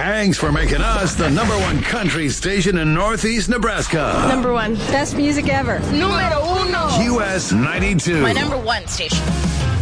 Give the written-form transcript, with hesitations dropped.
Thanks for making us the number one country station in Northeast Nebraska. Number one. Best music ever. Número uno. US 92. My number one station.